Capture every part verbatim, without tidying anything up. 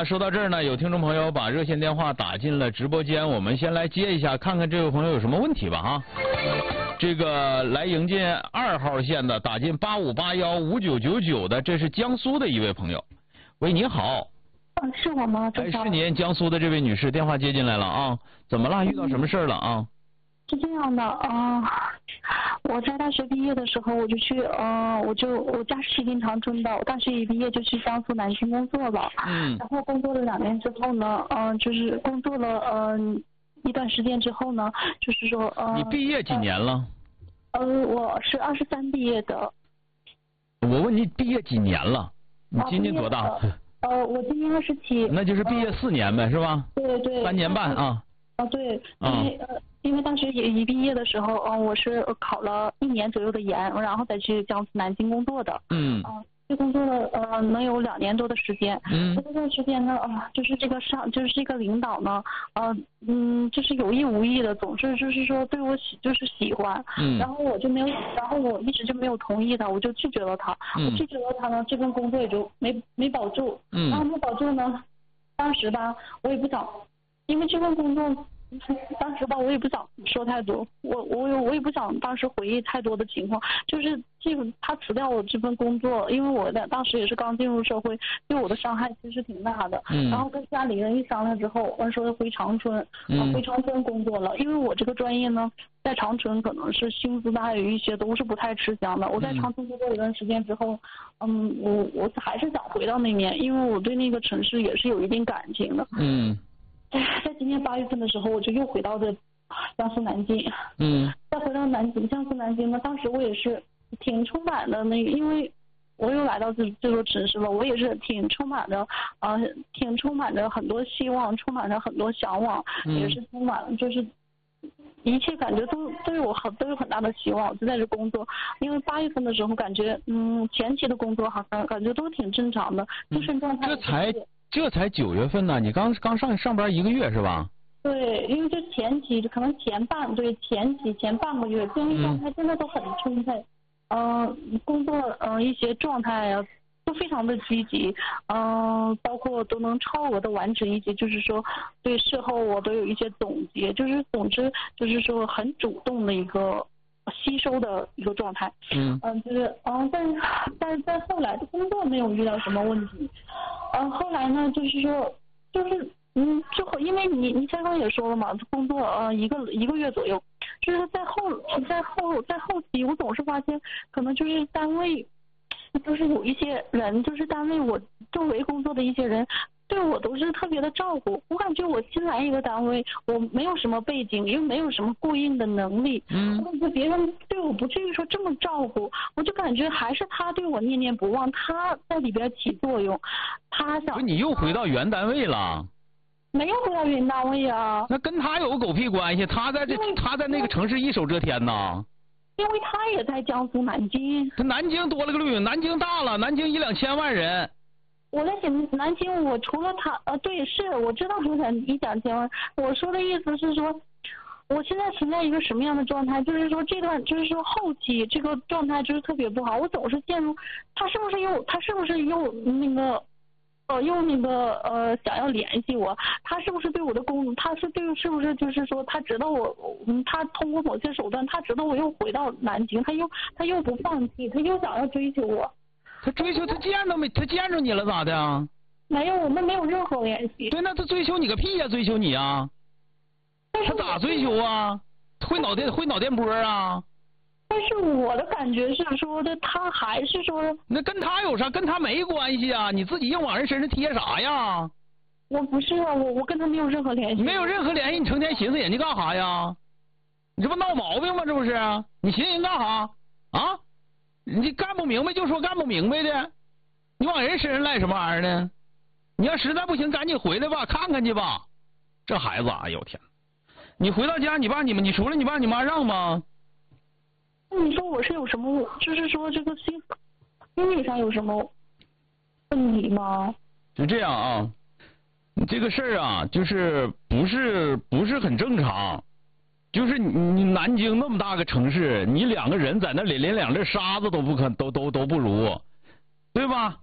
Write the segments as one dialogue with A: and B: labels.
A: 呢，说到这儿呢，有听众朋友把热线电话打进了直播间，我们先来接一下，看看这位朋友有什么问题吧哈。这个来迎进二号线的打进八五八幺五九九九的，这是江苏的一位朋友。喂，你好。
B: 嗯，是我吗？
A: 哎，是您，江苏的这位女士，电话接进来了啊？怎么了？遇到什么事儿了啊？
B: 是这样的啊、呃，我在大学毕业的时候，我就去呃，我就我家是西长春的，我大学一毕业就去江苏南京工作了。嗯。然后工作了两年之后呢，嗯、呃，就是工作了呃一段时间之后呢，就是说呃。
A: 你毕业几年了？
B: 呃，我是二十三毕业的。
A: 我问你毕业几年了？你今年多大？啊、
B: 呃，我今年二十七。
A: 那就是毕业四年呗，呃、是吧？
B: 对对。
A: 三年半啊。
B: 啊，对，因为呃，因为大学一一毕业的时候，嗯、呃，我是考了一年左右的研，然后再去江苏南京工作的。嗯。啊、呃，去工作了呃，能有两年多的时间。嗯。这段时间呢，啊、呃，就是这个上，就是这个领导呢，呃，嗯，就是有意无意的，总是就是说对我喜，就是喜欢。嗯。然后我就没有，然后我一直就没有同意他，我就拒绝了他。嗯。我拒绝了他呢，这份工作也就没没保住。嗯。然后没保住呢，当时吧，我也不想。因为这份工作，当时吧，我也不想说太多，我我也我也不想当时回忆太多的情况，就是这个他辞掉我这份工作，因为我的当时也是刚进入社会，对我的伤害其实挺大的。嗯。然后跟家里人一商量之后，我说回长春，嗯，回长春工作了，因为我这个专业呢，在长春可能是薪资的还有一些都是不太吃香的。我在长春工作一段时间之后，嗯，我我还是想回到那边，因为我对那个城市也是有一定感情的。嗯。在今年八月份的时候，我就又回到这江苏南京。嗯。再回到南京，江苏南京呢，当时我也是挺充满的那个，因为我又来到这这座城市了，我也是挺充满着，呃，挺充满着很多希望，充满着很多向往，嗯、也是充满就是一切感觉都对我很都有很大的希望。我就在这工作，因为八月份的时候感觉，嗯，前期的工作好像感觉都挺正常的，精神状态。
A: 这才。这才九月份呢，你刚刚上上班一个月是吧？
B: 对，因为这前期可能前半对前期前半个月精力状态真的都很充沛，嗯、呃，工作嗯、呃、一些状态呀、啊、都非常的积极，嗯、呃，包括都能超额的完成一些，就是说对事后我都有一些总结，就是总之就是说很主动的一个吸收的一个状态。嗯嗯，就是嗯，但但在后来的工作没有遇到什么问题。嗯，后来呢，就是说，就是嗯，之后因为你你刚刚也说了嘛，工作呃一个一个月左右，就是在后在后在后期，我总是发现可能就是单位，就是有一些人，就是单位我周围工作的一些人。对我都是特别的照顾，我感觉我新来一个单位，我没有什么背景，又没有什么过硬的能力，嗯，我感觉别人对我不至于说这么照顾，我就感觉还是他对我念念不忘，他在里边起作用，他想。
A: 不是你又回到原单位了？
B: 没有回到原单位啊。
A: 那跟他有个狗屁关系？他在这他在那个城市一手遮天呐。
B: 因为他也在江苏南京。
A: 他南京多了个绿，南京大了，南京一两千万人。
B: 我在想南京，我除了他，呃，对，是我知道有点一两千万。我说的意思是说，我现在存在一个什么样的状态？就是说这段，就是说后期这个状态就是特别不好。我总是陷入，他是不是又，他是不是又那个，呃，又那个呃，想要联系我？他是不是对我的工，他是对，是不是就是说他知道我，嗯，他通过某些手段，他知道我又回到南京，他又他又不放弃，他又想要追求我。
A: 他追求他见到没？他见着你了咋的啊？
B: 没有，我们没有任何联系。
A: 对，那他追求你个屁呀、啊！追求你啊！他咋追求啊？会脑电会脑电波啊？
B: 但是我的感觉是说的，他还是说。
A: 那跟他有啥？跟他没关系啊！你自己硬往人身上贴啥呀？
B: 我不是啊，我我跟他没有任何联系。
A: 没有任何联系，你成天寻思人家干啥呀？你这不闹毛病吗？这不是？你寻思人干啥啊？你干不明白就说干不明白的，你往人身上赖什么玩意儿呢？你要实在不行，赶紧回来吧，看看去吧。这孩子，哎呦天！你回到家，你爸你们，你除了你爸你妈让吗？
B: 你说我是有什么，就是说这个心心理上有什么问题吗？
A: 是这样啊，你这个事儿啊，就是不是不是很正常。就是你你南京那么大个城市，你两个人在那里连两粒沙子都不可都都都不如，对吧？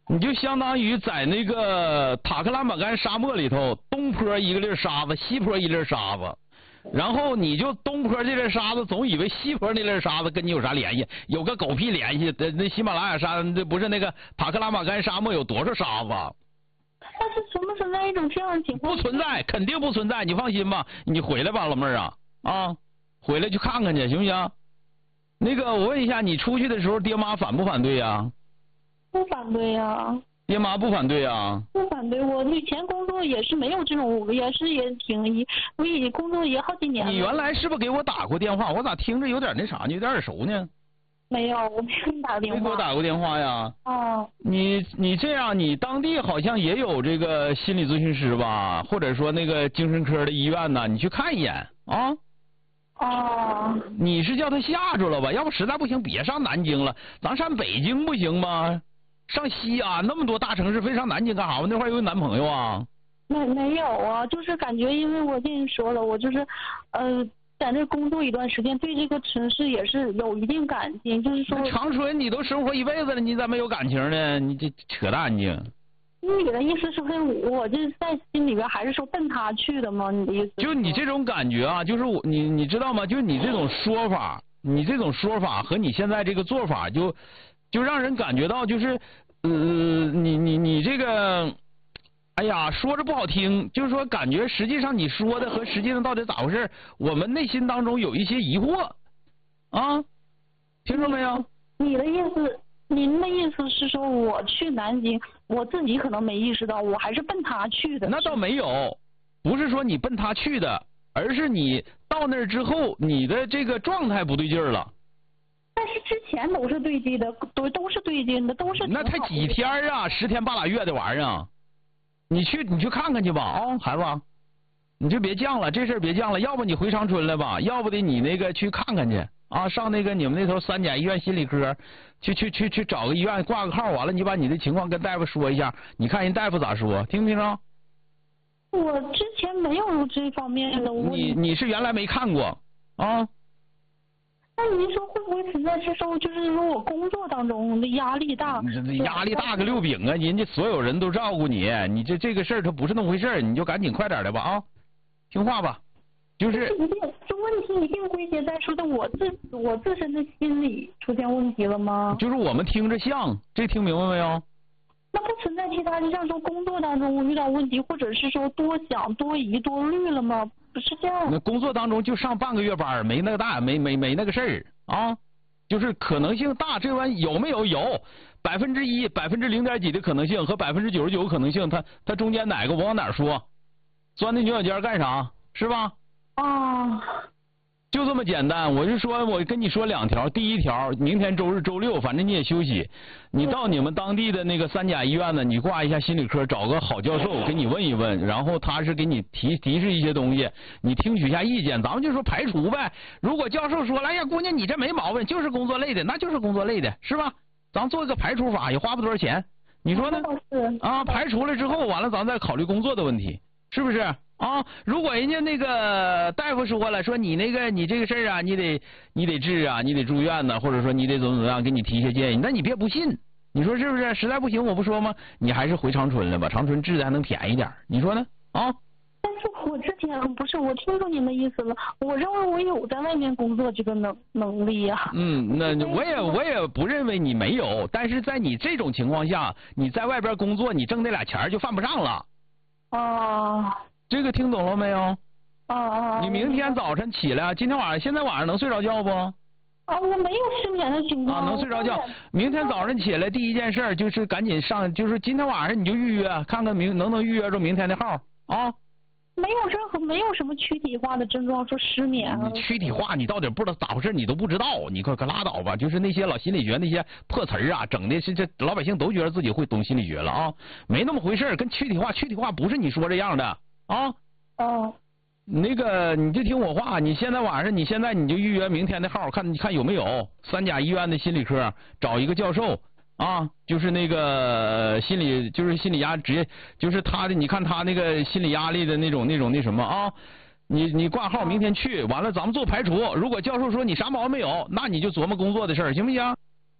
A: 你就相当于在那个塔克拉玛干沙漠里头，东坡一个粒沙子，西坡一粒沙子，然后你就东坡这粒沙子总以为西坡那粒沙子跟你有啥联系，有个狗屁联系。那喜马拉雅山，这不是那个塔克拉玛干沙漠有多少沙子？
B: 但是存不存在一种这样的情况？
A: 不存在，肯定不存在。你放心吧，你回来吧，老妹儿啊啊，回来去看看去，行不行？那个，我问一下，你出去的时候，爹妈反不反对呀？
B: 不反对呀。
A: 爹妈不反对呀？
B: 不反对，我以前工作也是没有这种，也是也挺一，我已工作也好几年了。
A: 你原来是不是给我打过电话？我咋听着有点那啥，有点耳熟呢？
B: 没有，我没给你打过电话。
A: 没给我打过电话呀？
B: 哦。
A: 你你这样，你当地好像也有这个心理咨询师吧，或者说那个精神科的医院呢？你去看一眼啊。
B: 哦。
A: 你是叫他吓住了吧？要不实在不行，别上南京了，咱上北京不行吗？上西安那么多大城市，非上南京干啥？我那块有男朋友啊？
B: 没没有啊，就是感觉，因为我跟你说了，我就是，呃，在那工作一段时间，对这个城市也是有一定感情，就是说。
A: 长春你都生活一辈子了，你咋没有感情呢？你这扯淡你。
B: 你的意思是不是我这在心里边还是说奔他去的吗？你的意思？
A: 就你这种感觉啊，就是我你你知道吗？就是你这种说法，你这种说法和你现在这个做法就。就让人感觉到就是，呃，你你你这个，哎呀，说着不好听，就是说感觉实际上你说的和实际上到底咋回事，我们内心当中有一些疑惑，啊，听说没有？
B: 你的意思，您的意思是说我去南京，我自己可能没意识到，我还是奔他去的。
A: 那倒没有，不是说你奔他去的，而是你到那儿之后，你的这个状态不对劲儿了。
B: 但是之前都是对劲的，都都是对劲的，都是。
A: 那才几天啊，十天半拉月的玩意儿，你去你去看看去吧啊、哦，孩子，你就别犟了，这事儿别犟了，要不你回长春来吧，要不得你那个去看看去啊，上那个你们那头三甲医院心理科，去去去去找个医院挂个号，完了你把你的情况跟大夫说一下，你看人大夫咋说，听没听着？
B: 我之前没有这方面的。
A: 你你是原来没看过啊？
B: 那您说会不会存在是说，就是说我工作当中的压力大？
A: 压力大个六饼啊！人家所有人都照顾你，你这这个事儿它不是那么回事儿，你就赶紧快点的吧啊！听话吧，就是。
B: 一定，这问题一定归结在说的我自我自身的心理出现问题了吗？
A: 就是我们听着像，这听明白没有？
B: 那不存在其他，就像说工作当中我遇到问题，或者是说多想、多疑、多虑了吗？不是这样。
A: 那工作当中就上半个月班，没那个大，没没没那个事儿啊，就是可能性大，这玩意有没有？有百分之一、百分之零点几的可能性和百分之九十九可能性，它它中间哪个我往哪说？钻那牛角尖干啥？是吧？
B: 啊。
A: 就这么简单，我就说，我跟你说两条。第一条，明天周日、周六，反正你也休息，你到你们当地的那个三甲医院呢，你挂一下心理科，找个好教授给你问一问，然后他是给你提提示一些东西，你听取一下意见。咱们就说排除呗。如果教授说了，哎呀，姑娘你这没毛病，就是工作累的，那就是工作累的，是吧？咱做一个排除法，也花不多少钱，你说呢？啊，排除了之后，完了咱再考虑工作的问题，是不是？啊，如果人家那个大夫说了，说你那个你这个事儿啊，你得你得治啊，你得住院呢，或者说你得怎么怎么样，给你提一些建议，那你别不信，你说是不是？实在不行我不说吗？你还是回长春了吧，长春治的还能便宜点，你说呢？啊？
B: 但是我之前不是，我听懂您的意思了，我认为我有在外面工作这个能能力呀、啊。
A: 嗯，那我也我也不认为你没有，但是在你这种情况下，你在外边工作，你挣那俩钱就犯不上了。
B: 哦。
A: 这个听懂了没有？
B: 哦哦。
A: 你明天早晨起来，今天晚上现在晚上能睡着觉不？
B: 啊，我没有失眠的情况。
A: 啊，能睡着觉。明天早上起来第一件事就是赶紧上，就是今天晚上你就预约，看看明能不能预约着明天的号啊。
B: 没有任何没有什么躯体化的症状，说失眠啊。
A: 你躯体化，你到底不知道咋回事，你都不知道，你可可拉倒吧。就是那些老心理学那些破词儿啊，整的是这老百姓都觉得自己会懂心理学了啊，没那么回事，跟躯体化，躯体化不是你说这样的。啊，
B: 哦，
A: 那个你就听我话，你现在晚上，你现在你就预约明天的号，看你看有没有三甲医院的心理科，找一个教授啊，就是那个心理，就是心理压直接就是他的，你看他那个心理压力的那种那种那什么啊，你你挂号明天去，完了咱们做排除，如果教授说你啥毛病没有，那你就琢磨工作的事儿，行不行？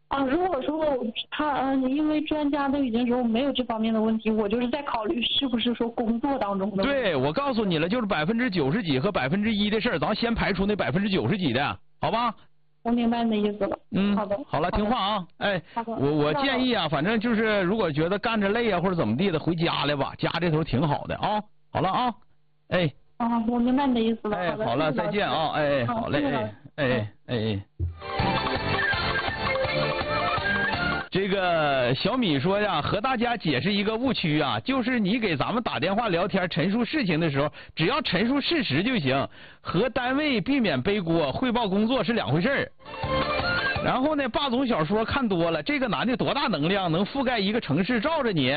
B: 啊，如果说他嗯，因为专家都已经说没有这方面的问题，我就是在考虑是不是说工作当中的。
A: 对，我告诉你了，就是百分之九十几和百分之一的事儿，咱先排除那百分之九十几的，好吧？
B: 我明白你的意思了。
A: 嗯，
B: 好的。
A: 好了，听话啊，哎，
B: 好的。
A: 我我建议啊，反正就是如果觉得干着累啊或者怎么地的，回家来吧，家这头挺好的啊。好了啊，哎。
B: 啊，我明白你的意思了。
A: 哎，好了，再见啊，哎，好嘞，哎哎哎哎。这个小米说呀，和大家解释一个误区啊，就是你给咱们打电话聊天陈述事情的时候，只要陈述事实就行，和单位避免背锅汇报工作是两回事儿。然后呢，霸总小说看多了，这个男的多大能量，能覆盖一个城市罩着你？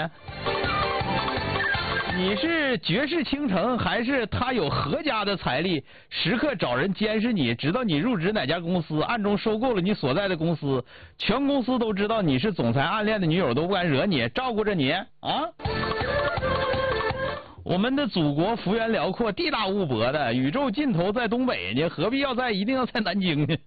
A: 你是绝世倾城，还是他有何家的财力，时刻找人监视你，直到你入职哪家公司，暗中收购了你所在的公司，全公司都知道你是总裁暗恋的女友，都不敢惹你，照顾着你啊！我们的祖国幅员辽阔，地大物博的，宇宙尽头在东北呢，何必要在一定要在南京呢？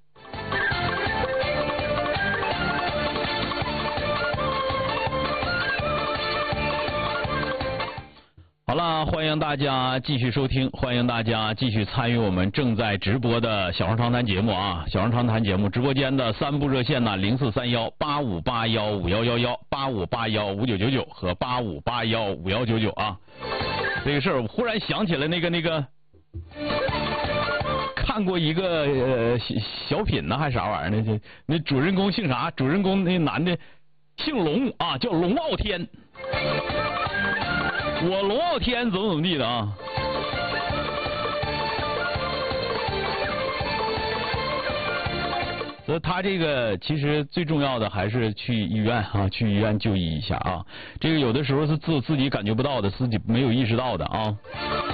A: 好了，欢迎大家继续收听，欢迎大家继续参与我们正在直播的小声长谈节目啊！小声长谈节目直播间的三部热线呢，零四三幺八五八幺五幺幺幺、八五八幺五九九九和八五八幺五幺九九啊。这个事儿我忽然想起来那个那个，看过一个呃小品呢还是啥玩意儿呢？就那主人公姓啥？主人公那男的姓龙啊，叫龙傲天。我龙傲天怎么怎么地的啊？所以他这个其实最重要的还是去医院啊，去医院就医一下啊。这个有的时候是自自己感觉不到的，自己没有意识到的啊。